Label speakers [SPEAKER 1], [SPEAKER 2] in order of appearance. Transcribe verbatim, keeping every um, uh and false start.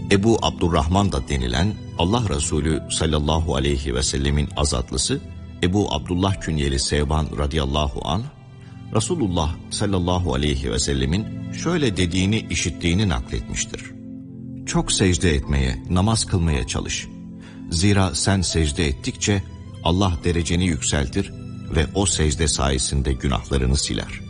[SPEAKER 1] Ebu Abdurrahman da denilen Allah Resulü sallallahu aleyhi ve sellemin azatlısı Ebu Abdullah künyeli Sevban radıyallahu anh, Resulullah sallallahu aleyhi ve sellemin şöyle dediğini işittiğini nakletmiştir. Çok secde etmeye, namaz kılmaya çalış. Zira sen secde ettikçe Allah dereceni yükseltir ve o secde sayesinde günahlarını siler.